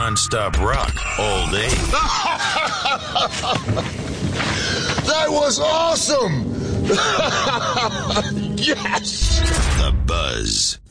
non-stop rock all day. That was awesome! Yes! The Buzz.